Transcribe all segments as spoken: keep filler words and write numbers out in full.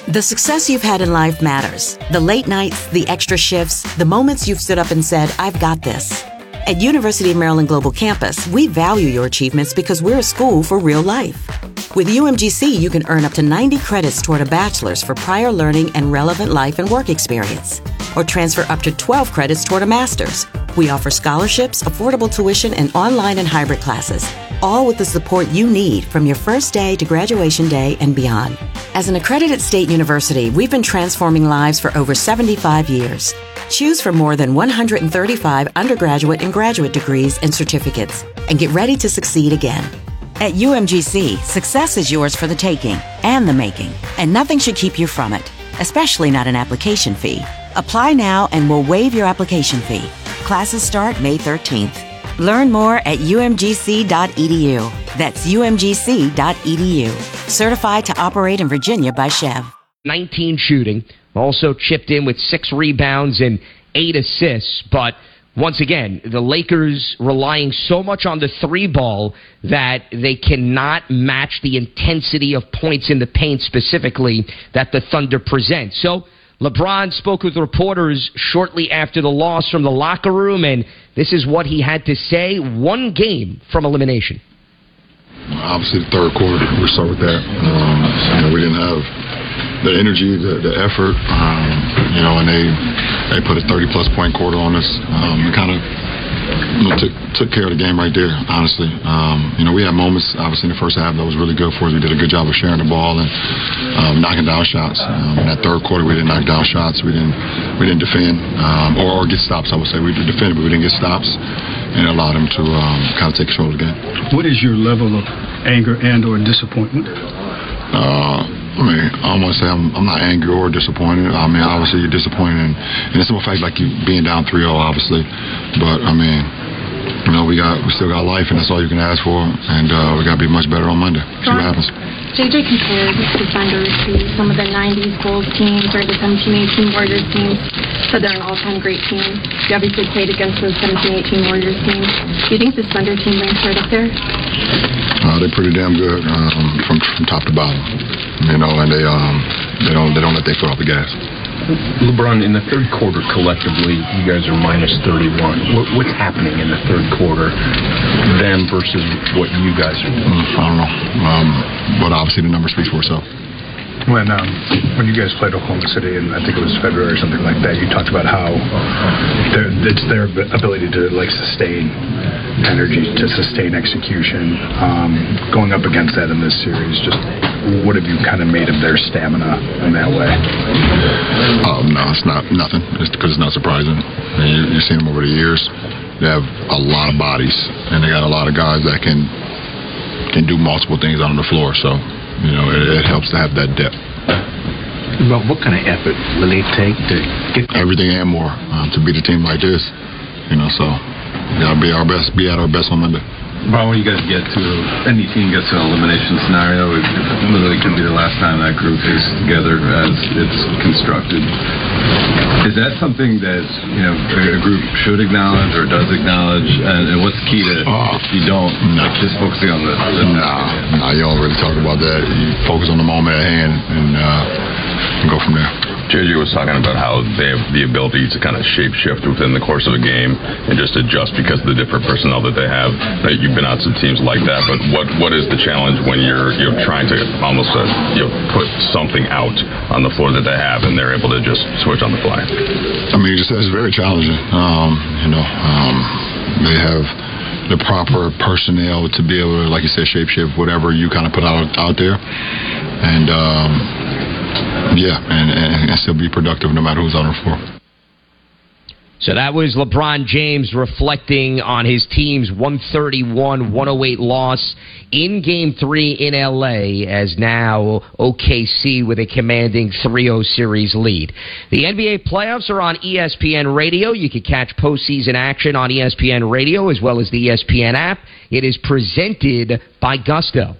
The success you've had in life matters. The late nights, the extra shifts, the moments you've stood up and said, I've got this. At University of Maryland Global Campus, we value your achievements because we're a school for real life. With U M G C, you can earn up to ninety credits toward a bachelor's for prior learning and relevant life and work experience, or transfer up to twelve credits toward a master's. We offer scholarships, affordable tuition, and online and hybrid classes, all with the support you need from your first day to graduation day and beyond. As an accredited state university, we've been transforming lives for over seventy-five years. Choose from more than one hundred thirty-five undergraduate and graduate degrees and certificates, and get ready to succeed again. At U M G C, success is yours for the taking and the making, and nothing should keep you from it, especially not an application fee. Apply now and we'll waive your application fee. Classes start May thirteenth. Learn more at U M G C dot E D U. That's U M G C dot E D U. Certified to operate in Virginia by Chev. nineteen shooting, also chipped in with six rebounds and eight assists, but once again, the Lakers relying so much on the three ball that they cannot match the intensity of points in the paint specifically that the Thunder present. So LeBron spoke with reporters shortly after the loss from the locker room, and this is what he had to say one game from elimination. Obviously, the third quarter, we'll start with that. Um, you know, we didn't have the energy, the, the effort, um, you know, and they they put a thirty-plus point quarter on us. Um, we kind of you know, took, took care of the game right there, honestly. Um, you know, we had moments, obviously, in the first half that was really good for us. We did a good job of sharing the ball and um, knocking down shots. Um, in that third quarter, we didn't knock down shots. We didn't we didn't defend um, or, or get stops, I would say. We did defend, but we didn't get stops, and it allowed them to um, kind of take control of the game. What is your level of anger and or disappointment? Uh, I mean, I don't want to say I'm, I'm not angry or disappointed. I mean, obviously you're disappointed in, in the simple fact like you being down three oh, obviously. But, I mean, you know, we got we still got life, and that's all you can ask for. And uh, we got to be much better on Monday. See what happens. J J compared the Thunder to some of the nineties Bulls teams or the seventeen eighteen Warriors teams. Said they're an all-time great team. You obviously played against those seventeen eighteen Warriors teams. Do you think this Thunder team ranks right up there? Uh, they're pretty damn good um, from from top to bottom. You know, and they um they don't they don't let their foot off the gas. LeBron, in the third quarter, collectively, you guys are minus thirty-one. What, what's happening in the third quarter, them versus what you guys are doing? Mm, I don't know. Um, but obviously the number speaks for itself. When um, when you guys played Oklahoma City, and I think it was February or something like that, you talked about how it's their ability to like sustain energy, to sustain execution. Um, going up against that in this series, just what have you kind of made of their stamina in that way? Um, no, it's not nothing. It's because it's not surprising. I mean, you, you've seen them over the years. They have a lot of bodies, and they got a lot of guys that can can do multiple things on the floor. So. You know, it, it helps to have that depth. Well, what kind of effort will it take to get everything and more um, to beat a team like this? You know, so we gotta be our best, be at our best on Monday. Well, when you guys get to any team gets to an elimination scenario, it, it literally could be the last time that group is together as it's constructed. Is that something that you know a group should acknowledge or does acknowledge? And, and what's the key to uh, if you don't no. like just focusing on the? the no, no, you don't really talk about that. You focus on the moment at hand and, uh, and go from there. J J was talking about how they have the ability to kind of shape shift within the course of a game and just adjust because of the different personnel that they have. Uh, you've been on some teams like that, but what what is the challenge when you're you know trying to almost uh, you know put something out on the floor that they have and they're able to just switch on the fly? I mean, it's, it's very challenging. Um, you know, um, they have the proper personnel to be able to, like you said, shape shift whatever you kind of put out out there, and. Um, Yeah, and, and, and still be productive no matter who's on the floor. So that was LeBron James reflecting on his team's one thirty-one one oh eight loss in Game three in L A, as now O K C with a commanding three oh series lead. The N B A playoffs are on E S P N Radio. You can catch postseason action on E S P N Radio as well as the E S P N app. It is presented by Gusto.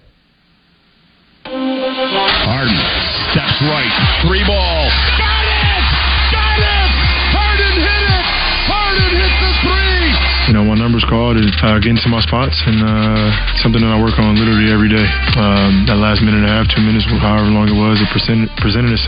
Harden steps right. Three ball. Got it! Got it! Harden hit it! Harden hit the three! You know, my number's called is uh, getting to my spots, and uh, something that I work on literally every day. Um, that last minute and a half, two minutes, however long it was, it presented, presented itself.